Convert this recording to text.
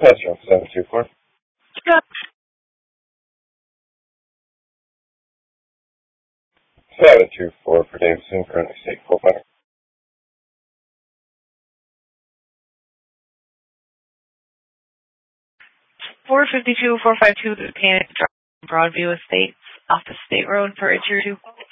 That's from 724. Yep. 724 for Davidson, currently state co-finder. 452-452 the Panic Drive, Broadview Estates, off the State Road for Interior 2.